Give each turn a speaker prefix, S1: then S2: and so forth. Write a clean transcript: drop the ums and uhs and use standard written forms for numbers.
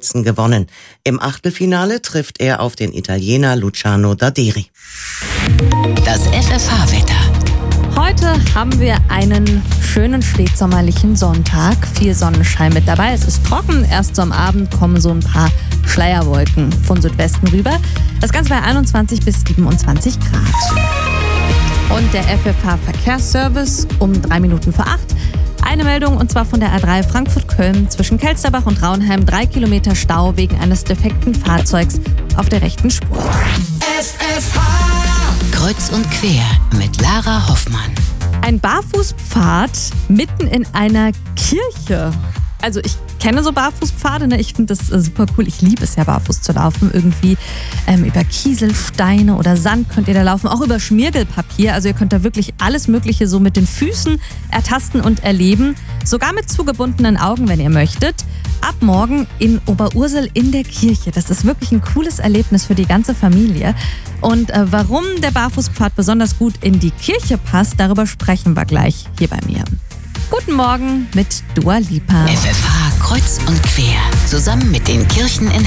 S1: Sätzen gewonnen. Im Achtelfinale trifft er auf den Italiener Luciano Darderi.
S2: Das FFH-Wetter.
S3: Heute haben wir einen schönen spätsommerlichen Sonntag. Viel Sonnenschein mit dabei. Es ist trocken. Erst so am Abend kommen so ein paar Schleierwolken von Südwesten rüber. Das Ganze bei 21 bis 27 Grad. Und der FFH-Verkehrsservice um 3 Minuten vor 8. Eine Meldung, und zwar von der A3 Frankfurt-Köln zwischen Kelsterbach und Raunheim. 3 Kilometer Stau wegen eines defekten Fahrzeugs auf der rechten Spur.
S2: FFH Kreuz und quer mit Lara Hoffmann.
S3: Ein Barfußpfad mitten in einer Kirche. Also ich kenne so Barfußpfade, ne? Ich finde das super cool. Ich liebe es ja, barfuß zu laufen. Irgendwie über Kieselsteine oder Sand könnt ihr da laufen. Auch über Schmirgelpapier. Also ihr könnt da wirklich alles Mögliche so mit den Füßen ertasten und erleben. Sogar mit zugebundenen Augen, wenn ihr möchtet. Ab morgen in Oberursel in der Kirche. Das ist wirklich ein cooles Erlebnis für die ganze Familie. Und warum der Barfußpfad besonders gut in die Kirche passt, darüber sprechen wir gleich hier bei mir. Guten Morgen mit Dua Lipa.
S2: FFH Kreuz und quer. Zusammen mit den Kirchen in